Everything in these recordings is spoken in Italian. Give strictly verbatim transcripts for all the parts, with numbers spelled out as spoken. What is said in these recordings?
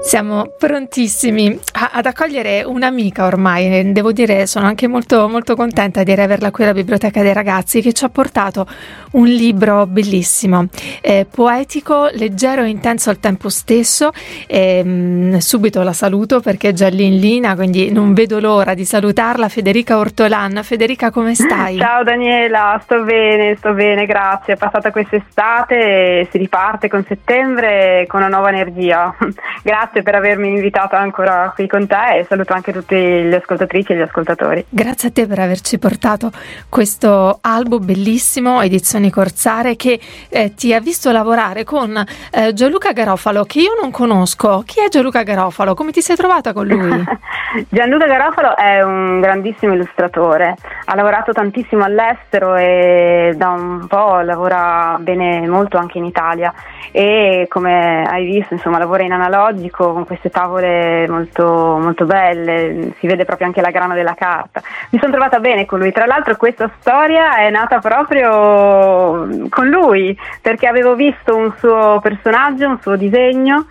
Siamo prontissimi a, ad accogliere un'amica ormai, devo dire sono anche molto, molto contenta di averla qui alla Biblioteca dei Ragazzi, che ci ha portato un libro bellissimo, eh, poetico, leggero e intenso al tempo stesso. E, mh, subito la saluto perché è già lì in linea, quindi non vedo l'ora di salutarla. Federica Ortolan. Federica, come stai? Ciao Daniela, sto bene, sto bene, grazie. È passata quest'estate e si riparte con settembre con una nuova energia. Grazie per avermi invitata ancora qui con te e saluto anche tutte le ascoltatrici e gli ascoltatori. Grazie a te per averci portato questo albo bellissimo, Edizioni Corsare, che eh, ti ha visto lavorare con eh, Gianluca Garofalo, che io non conosco. Chi è Gianluca Garofalo? Come ti sei trovata con lui? Gianluca Garofalo è un grandissimo illustratore, ha lavorato tantissimo all'estero e da un po' lavora bene molto anche in Italia e, come hai visto, insomma, lavora in analogico con queste tavole molto, molto belle, si vede proprio anche la grana della carta. Mi sono trovata bene con lui, tra l'altro questa storia è nata proprio con lui perché avevo visto un suo personaggio, un suo disegno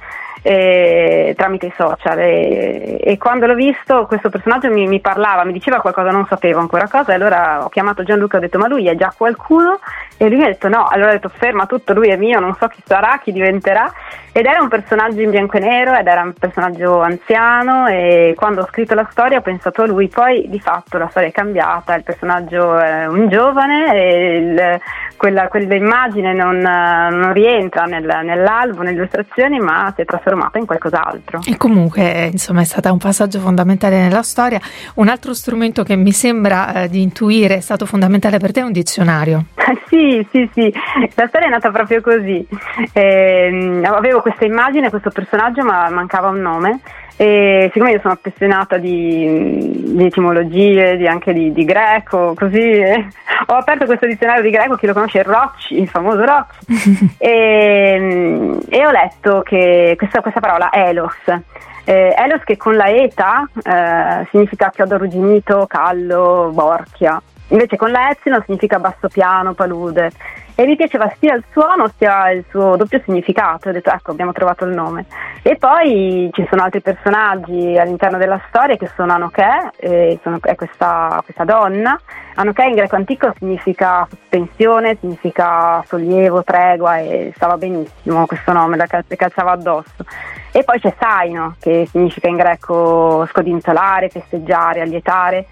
Eh, tramite i social e, e quando l'ho visto questo personaggio mi, mi parlava, mi diceva qualcosa, non sapevo ancora cosa, e allora ho chiamato Gianluca e ho detto ma lui è già qualcuno? E lui mi ha detto no, allora ho detto ferma tutto, lui è mio, non so chi sarà, chi diventerà, ed era un personaggio in bianco e nero ed era un personaggio anziano e quando ho scritto la storia ho pensato a lui, poi di fatto la storia è cambiata, il personaggio è un giovane e il, quella, quella immagine non, non rientra nel, nell'albo, nelle illustrazioni, ma si è trasformata in qualcos'altro. E comunque insomma è stato un passaggio fondamentale nella storia. Un altro strumento che mi sembra eh, di intuire è stato fondamentale per te è un dizionario. Sì, sì, sì, la storia è nata proprio così. Eh, avevo questa immagine, questo personaggio, ma mancava un nome. E siccome io sono appassionata di, di etimologie, di, anche di, di greco, così eh, ho aperto questo dizionario di greco, chi lo conosce, Rocci, il famoso Rocci, e, e ho letto che questa, questa parola elos, eh, elos che con la eta eh, significa chiodo arrugginito, callo, borchia, invece con la epsilon significa basso piano, palude. E mi piaceva sia il suono sia il suo doppio significato. Ho detto ecco, abbiamo trovato il nome. E poi ci sono altri personaggi all'interno della storia che sono Anoché, eh, sono, è questa, questa donna. Anoché in greco antico significa sospensione, significa sollievo, tregua, e stava benissimo questo nome, la cal- calciava addosso. E poi c'è Saino, che significa in greco scodinzolare, festeggiare, allietare.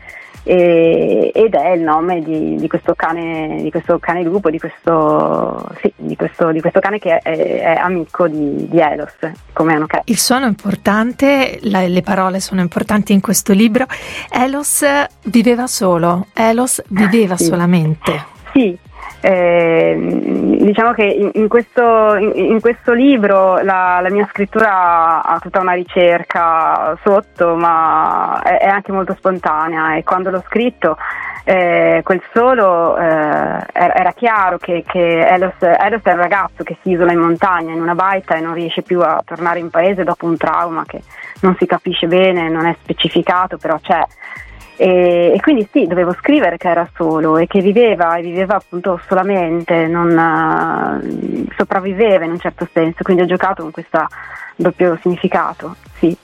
E, ed è il nome di, di questo cane, di questo cane lupo, di questo, sì, di questo, di questo cane che è, è amico di, di Elos, come Anoché. Il suono è importante, la, le parole sono importanti in questo libro. Elos viveva solo, Elos viveva sì. solamente. Sì. Eh, diciamo che in, in, questo, in, in questo libro la, la mia scrittura ha tutta una ricerca sotto, ma è, è anche molto spontanea, e quando l'ho scritto eh, quel solo eh, era, era chiaro che, che Elos, Elos è un ragazzo che si isola in montagna in una baita e non riesce più a tornare in paese dopo un trauma che non si capisce bene, non è specificato, però c'è. E, e quindi sì, dovevo scrivere che era solo e che viveva e viveva appunto solamente, non uh, sopravviveva in un certo senso, quindi ho giocato con questo doppio significato, sì.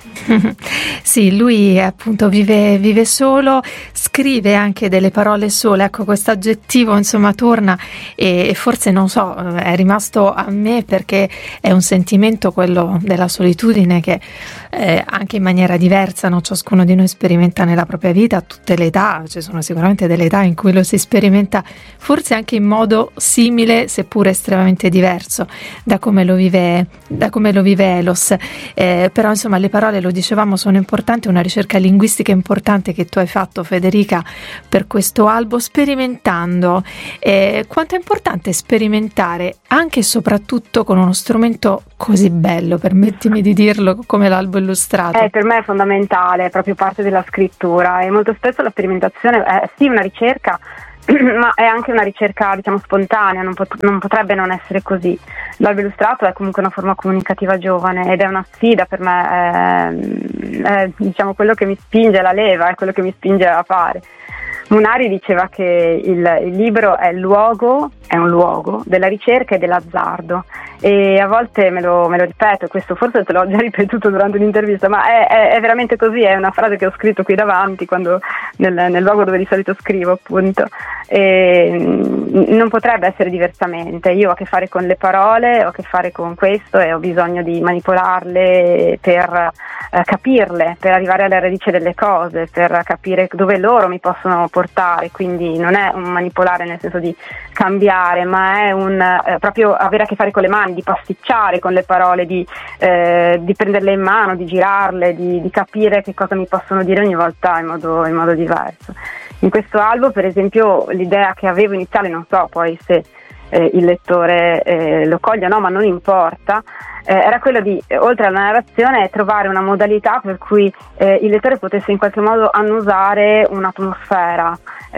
Sì, lui appunto vive, vive solo, scrive anche delle parole sole, ecco, questo aggettivo insomma torna e, e forse non so, è rimasto a me perché è un sentimento, quello della solitudine, che eh, anche in maniera diversa, no? Ciascuno di noi sperimenta nella propria vita a tutte le età, ci sono sicuramente delle età in cui lo si sperimenta forse anche in modo simile seppure estremamente diverso da come lo vive, da come lo vive Elos, eh, però insomma le parole, lo dicevamo, sono importanti, una ricerca linguistica importante che tu hai fatto, Federica, per questo albo, sperimentando. Eh, quanto è importante sperimentare anche e soprattutto con uno strumento così bello, permettimi di dirlo, come l'albo illustrato? Eh, per me è fondamentale, è proprio parte della scrittura, e molto spesso la sperimentazione è sì una ricerca, ma è anche una ricerca, diciamo, spontanea, non, pot- non potrebbe non essere così. L'albo illustrato è comunque una forma comunicativa giovane ed è una sfida per me, è, è diciamo quello che mi spinge, la leva, è quello che mi spinge a fare. Munari diceva che il, il libro è il luogo è un luogo della ricerca e dell'azzardo, e a volte me lo, me lo ripeto, questo forse te l'ho già ripetuto durante un'intervista, ma è, è, è veramente così, è una frase che ho scritto qui davanti, quando, nel, nel luogo dove di solito scrivo, appunto, e non potrebbe essere diversamente. Io ho a che fare con le parole, ho a che fare con questo e ho bisogno di manipolarle per eh, capirle, per arrivare alla radice delle cose, per capire dove loro mi possono portare, quindi non è un manipolare nel senso di cambiare, ma è un eh, proprio avere a che fare con le mani, di pasticciare con le parole, di, eh, di prenderle in mano, di girarle, di, di capire che cosa mi possono dire ogni volta in modo, in modo diverso. In questo albo, per esempio, l'idea che avevo iniziale, non so poi se eh, il lettore eh, lo coglie o no, ma non importa, eh, era quella di, oltre alla narrazione, trovare una modalità per cui eh, il lettore potesse in qualche modo annusare un'atmosfera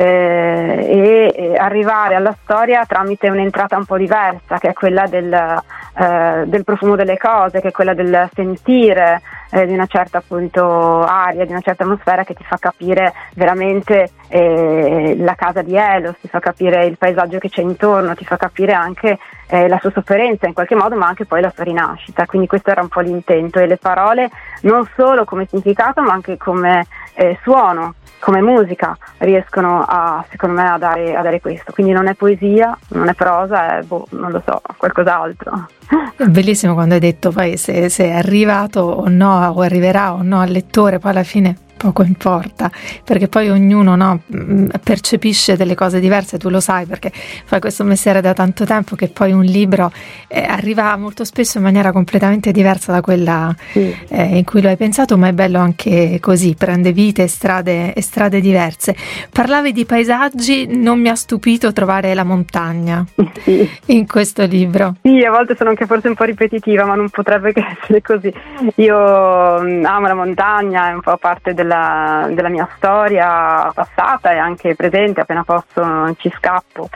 eh, e, e arrivare alla storia tramite un'entrata un po' diversa, che è quella del, eh, del profumo delle cose, che è quella del sentire eh, di una certa appunto aria, di una certa atmosfera, che ti fa capire veramente eh, la casa di Elos, ti fa capire il paesaggio che c'è intorno, ti fa capire anche eh, la sua sofferenza in qualche modo, ma anche poi la sua rinascita. Quindi questo era un po' l'intento, e le parole non solo come significato ma anche come eh, suono, come musica, riescono a, secondo me, a dare, a dare questo. Quindi non è poesia, non è prosa, è boh, non lo so, qualcos'altro. È bellissimo quando hai detto poi se, se è arrivato o no, o arriverà o no al lettore, poi alla fine poco importa, perché poi ognuno, no, percepisce delle cose diverse. Tu lo sai perché fai questo mestiere da tanto tempo, che poi un libro eh, arriva molto spesso in maniera completamente diversa da quella sì. eh, in cui lo hai pensato, ma è bello anche così, prende vite e strade, e strade diverse. Parlavi di paesaggi, non mi ha stupito trovare la montagna sì. in questo libro. Sì, a volte sono anche forse un po' ripetitiva, ma non potrebbe che essere così. Io amo la montagna, è un po' parte della della mia storia passata e anche presente, appena posso ci scappo.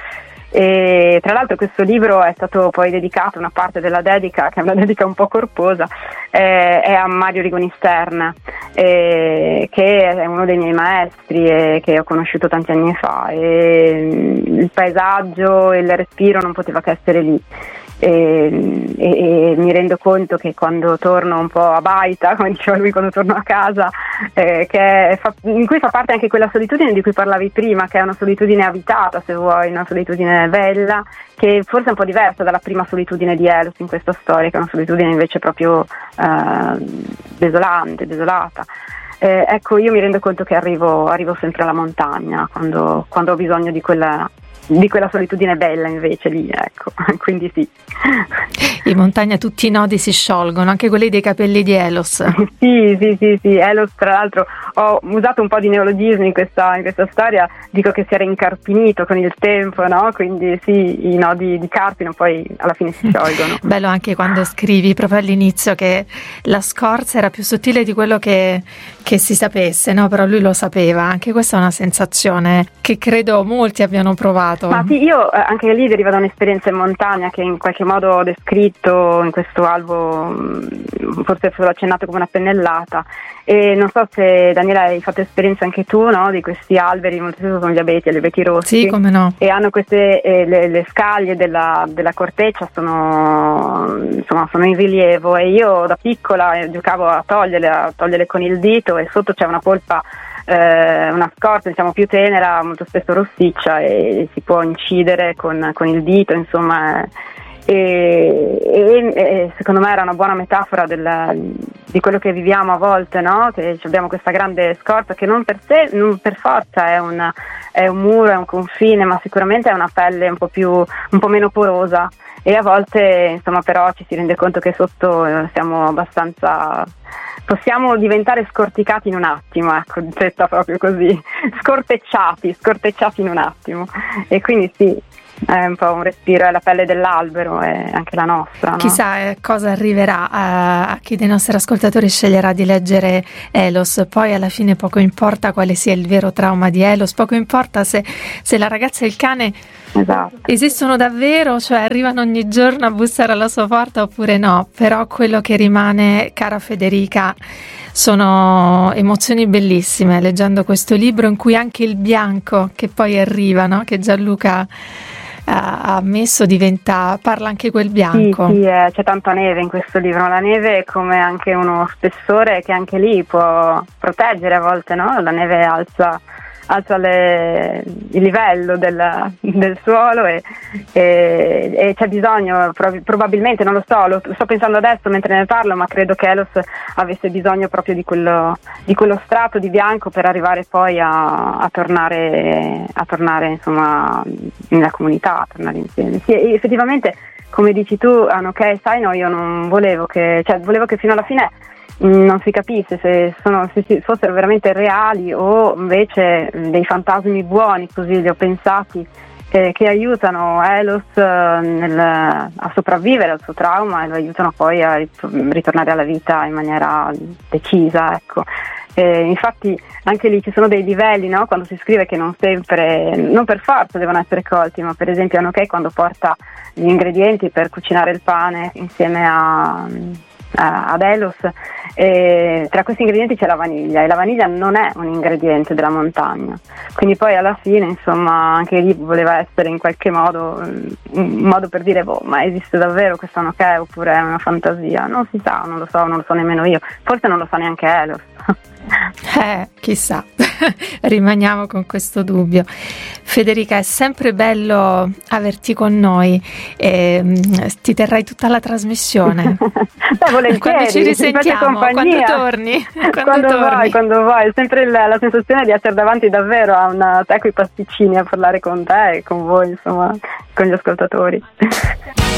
E tra l'altro questo libro è stato poi dedicato, una parte della dedica, che è una dedica un po' corposa, eh, è a Mario Rigoni Stern, eh, che è uno dei miei maestri e che ho conosciuto tanti anni fa, e il paesaggio e il respiro non poteva che essere lì. E, e, e mi rendo conto che quando torno un po' a baita, come diceva lui, quando torno a casa, eh, che fa, in cui fa parte anche quella solitudine di cui parlavi prima, che è una solitudine abitata, se vuoi, una solitudine bella, che forse è un po' diversa dalla prima solitudine di Elos in questa storia, che è una solitudine invece proprio eh, desolante, desolata. Eh, ecco, io mi rendo conto che arrivo, arrivo sempre alla montagna quando, quando ho bisogno di quella di quella solitudine bella, invece lì, ecco, quindi sì. In montagna tutti i nodi si sciolgono, anche quelli dei capelli di Elos. Sì, sì, sì, sì, Elos, tra l'altro ho usato un po' di neologismi in questa, in questa storia, dico che si era incarpinito con il tempo, no? Quindi sì, i nodi di carpino poi alla fine si sciolgono. Bello anche quando scrivi proprio all'inizio che la scorza era più sottile di quello che, che si sapesse, no? Però lui lo sapeva, anche questa è una sensazione che credo molti abbiano provato. Ma sì, io eh, anche lì deriva da un'esperienza in montagna che in qualche modo ho descritto in questo albo, forse l'ho accennato come una pennellata, e non so se Daniela hai fatto esperienza anche tu, no? Di questi alberi, molto spesso sono gli abeti, gli abeti rossi, sì, come no, e hanno queste eh, le, le scaglie della, della corteccia sono, insomma, sono in rilievo, e io da piccola giocavo a toglierle, a toglierle con il dito, e sotto c'è una polpa, Eh, una scorza, diciamo, più tenera, molto spesso rossiccia, e si può incidere con, con il dito, insomma, e, e, e secondo me era una buona metafora della, di quello che viviamo a volte, no? Che abbiamo questa grande scorza che non per sé, non per forza è, una, è un muro, è un confine, ma sicuramente è una pelle un po' più, un po' meno porosa, e a volte, insomma, però ci si rende conto che sotto eh, siamo abbastanza, possiamo diventare scorticati in un attimo, ecco, detta proprio così, scortecciati, scortecciati in un attimo, e quindi sì, è un po' un respiro, è la pelle dell'albero, è anche la nostra, no? Chissà eh, cosa arriverà a, a chi dei nostri ascoltatori sceglierà di leggere Elos. Poi alla fine poco importa quale sia il vero trauma di Elos, poco importa se, se la ragazza e il cane esatto. esistono davvero, cioè arrivano ogni giorno a bussare alla sua porta oppure no, però quello che rimane, cara Federica, sono emozioni bellissime leggendo questo libro, in cui anche il bianco che poi arriva, no? Che Gianluca ha, ha messo diventa, parla anche quel bianco. Sì, sì, eh, c'è tanta neve in questo libro. La neve è come anche uno spessore che anche lì può proteggere a volte, no? La neve alza alza le, il livello del, del suolo e, e, e c'è bisogno, prov- probabilmente, non lo so, lo sto pensando adesso mentre ne parlo, ma credo che Elos avesse bisogno proprio di quello, di quello strato di bianco per arrivare poi a, a tornare, a tornare insomma nella comunità, a tornare insieme. Sì, effettivamente, come dici tu, Anoke, sai, no, io non volevo che, cioè volevo che fino alla fine non si capisse se, sono, se fossero veramente reali o invece dei fantasmi buoni, così li ho pensati, eh, che aiutano Elos eh, nel, a sopravvivere al suo trauma e lo aiutano poi a ritornare alla vita in maniera decisa, ecco. Eh, infatti anche lì ci sono dei livelli, no? Quando si scrive che non sempre, non per forza devono essere colti, ma per esempio Anoke quando porta gli ingredienti per cucinare il pane insieme a ad Elos, e tra questi ingredienti c'è la vaniglia e la vaniglia non è un ingrediente della montagna, quindi poi alla fine insomma anche lì voleva essere in qualche modo un modo per dire boh, ma esiste davvero questa Anoke oppure è una fantasia? Non si sa, non lo so, non lo so nemmeno io, forse non lo sa neanche Elos. Eh, chissà, rimaniamo con questo dubbio. Federica, è sempre bello averti con noi e ti terrai tutta la trasmissione. Beh, volentieri, quando ci risentiamo, quando torni, quando, quando torni. vai, quando vai, è sempre la, la sensazione di essere davanti davvero a una teco i pasticcini a parlare con te e con voi, insomma, con gli ascoltatori.